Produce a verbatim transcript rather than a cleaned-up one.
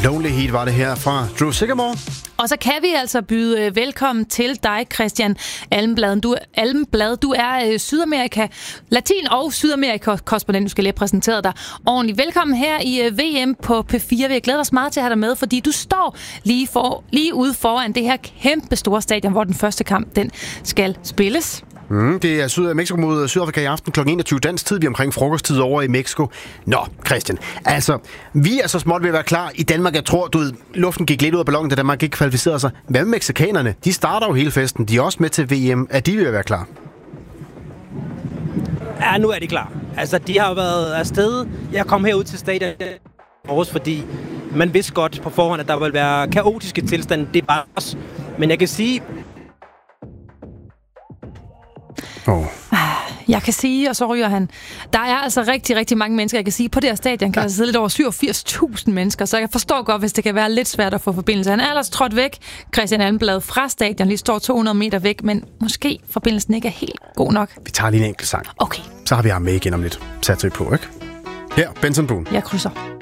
Lonely Heat var det her fra Drew Sycamore. Og så kan vi altså byde velkommen til dig, Christian Almblad. Du, Almblad, du er øh, Sydamerika, Latin- og Sydamerika-korrespondent. Du skal lige præsentere dig ordentligt. Velkommen her i øh, V M på P fire. Vi glæder os meget til at have dig med, fordi du står lige, for, lige ude foran det her kæmpe store stadion, hvor den første kamp den skal spilles. Mm, det er Syd- Mexico mod Sydafrika i aften klokken enogtyve dansk tid. Vi er omkring frokosttid over i Mexico. Nå, Christian, altså, vi er så småt ved at være klar i Danmark. Jeg tror, du ved, luften gik lidt ud af ballonen, da Danmark ikke kvalificerede sig. Hvad med mexikanerne? De starter jo hele festen. De er også med til V M. Er de ved at være klar? Ja, nu er de klar. Altså, de har jo været afsted. Jeg kom herud til stadion også, fordi man vidste godt på forhånd, at der ville være kaotiske tilstande. Det er bare os. Men jeg kan sige... Oh. Jeg kan sige, og så ryger han. Der er altså rigtig, rigtig mange mennesker. Jeg kan sige, på det her stadion kan ja. der sidde lidt over syvogfirs tusind mennesker, så jeg forstår godt, hvis det kan være lidt svært at få forbindelse. Han er ellers trådt væk, Christian Almblad, fra stadion. Lige står to hundrede meter væk, men måske forbindelsen ikke er helt god nok. Vi tager lige en enkelt sang. Okay. Så har vi ham med igen om lidt. Sat på, ikke? Her, Benson Boone. Jeg krydser.